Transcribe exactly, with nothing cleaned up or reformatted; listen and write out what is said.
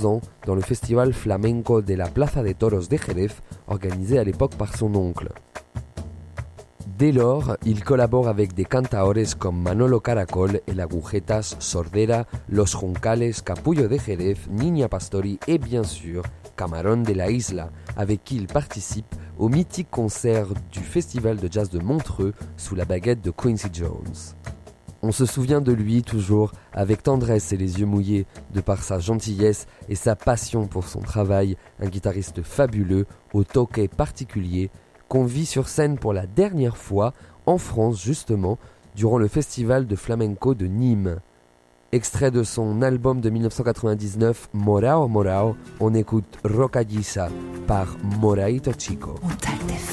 quatorze ans dans le festival flamenco de la Plaza de Toros de Jerez, organisé à l'époque par son oncle. Dès lors, il collabore avec des cantaores comme Manolo Caracol, El Agujetas, Sordera, Los Juncales, Capullo de Jerez, Niña Pastori et bien sûr Camarón de la Isla, avec qui il participe au mythique concert du Festival de Jazz de Montreux sous la baguette de Quincy Jones. On se souvient de lui toujours avec tendresse et les yeux mouillés de par sa gentillesse et sa passion pour son travail, un guitariste fabuleux au toque particulier qu'on vit sur scène pour la dernière fois en France justement durant le festival de flamenco de Nîmes. Extrait de son album de dix-neuf cent quatre-vingt-dix-neuf, Morao Morao, on écoute Rocallisa par Moraito Chico.